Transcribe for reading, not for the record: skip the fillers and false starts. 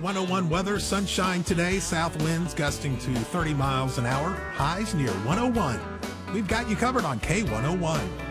101 weather, sunshine today, south winds gusting to 30 miles an hour, highs near 101. We've got you covered on K101.